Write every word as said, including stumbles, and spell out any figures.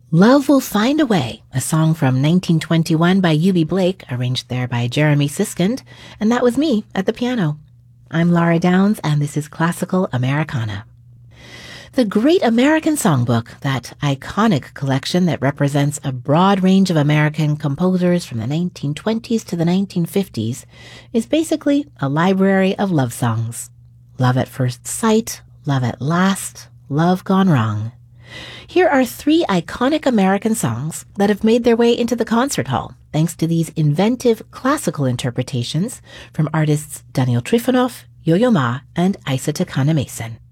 Love Will Find a Way, a song from nineteen twenty-one by Eubie Blake, arranged there by Jeremy Siskind, and that was me at the piano. I'm Laura Downs, and this is Classical Americana. The Great American Songbook, that iconic collection that represents a broad range of American composers from the nineteen twenties to the nineteen fifties, is basically a library of love songs. Love at First Sight, Love at Last, Love Gone Wrong. Here are three iconic American songs that have made their way into the concert hall, thanks to these inventive classical interpretations from artists Daniel Trifonov, Yo-Yo Ma, and Isa Takana Mason.